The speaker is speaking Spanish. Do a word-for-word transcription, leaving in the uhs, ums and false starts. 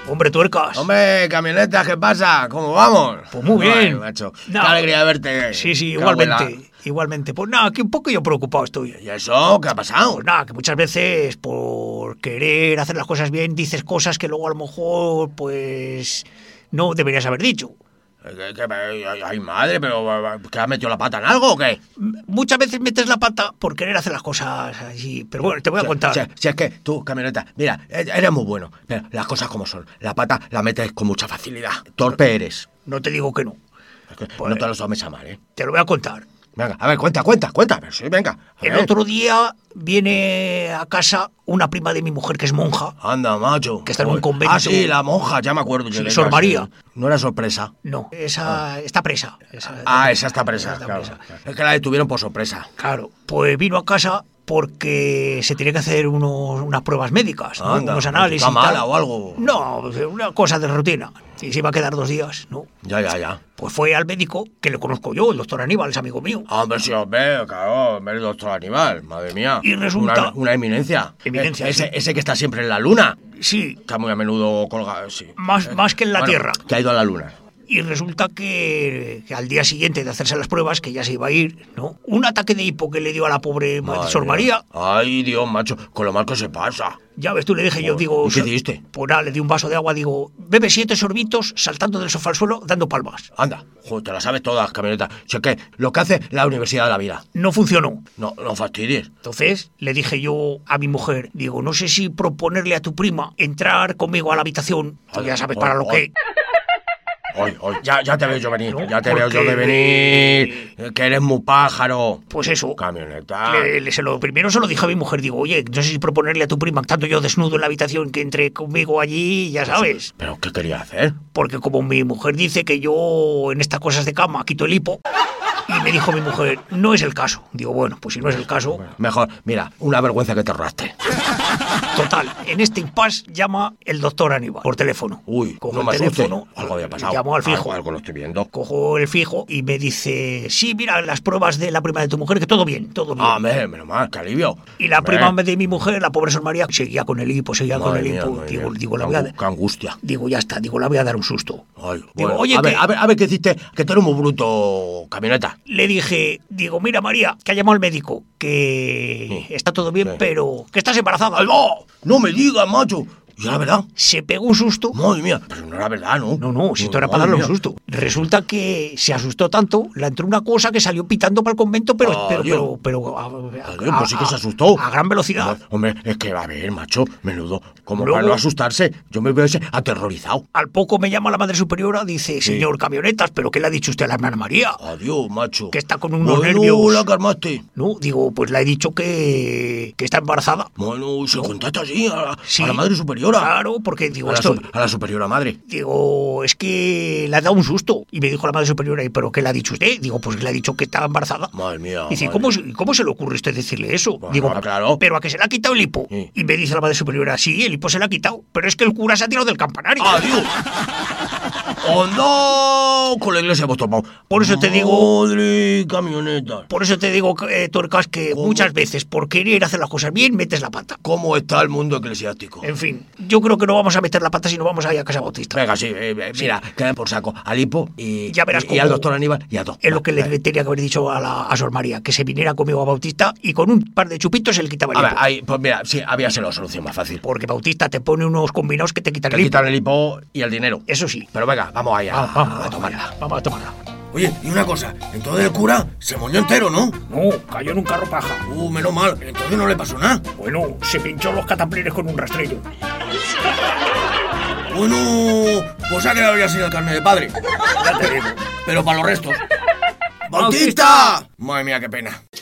Hombre, tuercas. Hombre, camioneta, ¿qué pasa? ¿Cómo vamos? Pues muy Ay, bien. macho. No. Qué alegría verte. Sí, sí, Qué igualmente. abuela. Igualmente. Pues nada, que un poco yo preocupado estoy. ¿Y eso? ¿Qué ha pasado? Pues nada, que muchas veces por querer hacer las cosas bien dices cosas que luego a lo mejor, pues, no deberías haber dicho. ¿Qué, qué, ay, ay, madre, pero ¿que has metido la pata en algo o qué? Muchas veces metes la pata por querer hacer las cosas así. Pero bueno, te voy a Si, contar. Si, si es que tú, camioneta, mira, eres muy bueno, pero las cosas como son. La pata la metes con mucha facilidad. Torpe eres. No te digo que no. Es que Pues, no te lo tomes a mal, ¿eh? Te lo voy a contar. Venga, a ver, cuenta, cuenta, cuenta. Pero sí, venga. A El ver. otro día viene a casa una prima de mi mujer que es monja. Anda, macho. Que está en un convento. Ah, sí, la monja, ya me acuerdo. yo Sí, de Sor ella, María. sí. No era sorpresa. No, esa está presa. Esa- Ah, esa está presa, está claro. presa. Es que la detuvieron por sorpresa. Claro, pues vino a casa porque se tenía que hacer unos, unas pruebas médicas, ¿no? Anda, Unos análisis. ¿está y tal. mala o algo? No, una cosa de rutina. Y se iba a quedar dos días, ¿no? Ya, ya, ya. Pues fue al médico, que le conozco yo, el doctor Aníbal, es amigo mío. Ah, hombre, sí, hombre, claro, hombre, el doctor Aníbal, madre mía. Y resulta- Una, una eminencia. Eminencia, Eh, ese, sí. ese que está siempre en la luna. Sí, Está muy a menudo colgado, sí. más, más que en la Bueno, Tierra. Que ha ido a la luna. Y resulta que, que al día siguiente de hacerse las pruebas, que ya se iba a ir, ¿no? Un ataque de hipo que le dio a la pobre Madre Sor mía. María. Ay, Dios, macho, con lo mal que se pasa. Ya ves, tú le dije, yo Joder, digo... ¿y qué so- hiciste? Pues nada, le di un vaso de agua, digo, bebe siete sorbitos saltando del sofá al suelo, dando palmas. Anda, joder, te la sabes todas, camioneta. Si es que lo que hace la Universidad de la Vida. No funcionó. No, no fastidies. Entonces le dije yo a mi mujer, digo, no sé si proponerle a tu prima entrar conmigo a la habitación, tú ya sabes Ay, para ay, lo que... Ay, ay, ya, ya te veo yo venir, No, ya te veo yo porque- de venir. eh, Que eres muy pájaro. Pues eso. Camioneta. Le- le- se lo, primero se lo dije a mi mujer, digo, oye, no sé si proponerle a tu prima, tanto yo desnudo en la habitación, que entre conmigo allí, ya sabes. ¿Pero qué quería hacer? Porque como mi mujer dice que yo en estas cosas de cama quito el hipo, y me dijo mi mujer, no es el caso. Digo, bueno, pues si no es el caso, Mejor, mira, una vergüenza que te rastre. total, en este impasse llama el doctor Aníbal por teléfono. Uy, Cojo no el me asuste. teléfono, Algo había pasado. llamo al fijo. Algo, algo lo estoy viendo. Cojo el fijo y me dice, sí, mira, las pruebas de la prima de tu mujer, que todo bien, todo bien. Ah, me, menos mal, qué alivio. Y la Hombre, prima de mi mujer, la pobre Sor María, seguía con el hipo, seguía con madre el mía, hipo. madre Digo, mía, digo, la qué voy a, angu- qué angustia. digo, ya está, digo, la voy a dar un susto. Ay, Digo, bueno, oye, a, ver, que- a ver, a ver qué hiciste, que tú eres muy bruto, camioneta. Le dije, digo, mira, María, que ha llamado el médico, que Sí. está todo bien, Sí. pero que estás embarazada. ¡Ay, no! ¡No me digas, macho! ¿Y la verdad? Se pegó un susto. Madre mía, pero no era verdad, ¿no? No, no, si esto era para madre darle un mía. susto. Resulta que se asustó tanto, la entró una cosa que salió pitando para el convento, pero, Ah, pero, Dios. pero, pero, a, Ah, Dios, pues sí que se asustó. A gran velocidad. Hombre, es que, a ver, macho, menudo. Como Luego- para no asustarse, yo me hubiese aterrorizado. Al poco me llama la madre superiora, dice, señor Camionetas, ¿pero qué le ha dicho usted a la hermana María? Adiós, macho. Que está con unos bueno, nervios. la calmaste. No, digo, pues le he dicho que, que está embarazada. Bueno, se lo contaste así a la, Sí. a la madre superiora. Claro, porque digo, a, la esto... su- a la superiora madre. Digo, es que le ha dado un susto. Y me dijo la madre superiora, ¿y pero qué le ha dicho usted? Digo, pues le ha dicho que estaba embarazada. Madre mía. Y dice, madre ¿cómo, mía. se- ¿cómo se le ocurre a usted decirle eso? Bueno, Digo, claro. pero a que se le ha quitado el hipo. Sí. Y me dice la madre superiora, sí, el hipo se le ha quitado, pero es que el cura se ha tirado del campanario. ¡Adiós! ¡Oh, no! Con la iglesia hemos topado. Por eso te digo- Madre, camioneta. Por eso te digo, eh, Tuercas, que ¿Cómo? muchas veces por querer hacer las cosas bien, metes la pata. ¿Cómo está el mundo eclesiástico? En fin, yo creo que no vamos a meter la pata si no vamos a ir a Casa Bautista. Venga, sí, eh, eh, mira, queda por saco al hipo y, Ya verás y, y al cómo- doctor Aníbal y a dos. Es lo que le Venga. tenía que haber dicho a, la, a Sor María, que se viniera conmigo a Bautista y con un par de chupitos se le quitaba el A ver, hipo. ahí, pues mira, sí, había sido la solución más fácil. Porque Bautista te pone unos combinados que te quitan Te el hipo. quitan el hipo y el dinero. Eso sí. Pero venga, vamos allá. Vamos, vamos, a tomarla. Vamos a tomarla. Oye, y una cosa, entonces el cura se moñó entero, ¿no? No, cayó en un carro paja. Uh, menos mal, entonces no le pasó nada. Bueno, se pinchó los cataplines con un rastrillo. Bueno, pues ha quedado ya sin el carnet de padre. Ya te digo. Pero para los restos. ¡Bautista! ¡Bautista! Madre mía, qué pena.